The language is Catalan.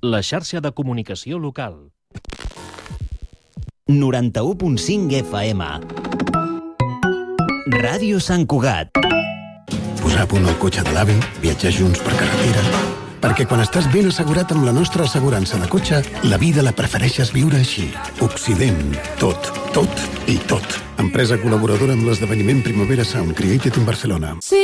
la xarxa de comunicació local. 91.5 FM. Ràdio Sant Cugat. Posar a punt el cotxe de l'avi, viatjar junts per carretera... Perquè quan estàs ben assegurat amb la nostra assegurança de cotxe, la vida la prefereixes viure així. Occident. Tot, tot i tot. Empresa col·laboradora amb l'esdeveniment Primavera Sound Created in Barcelona.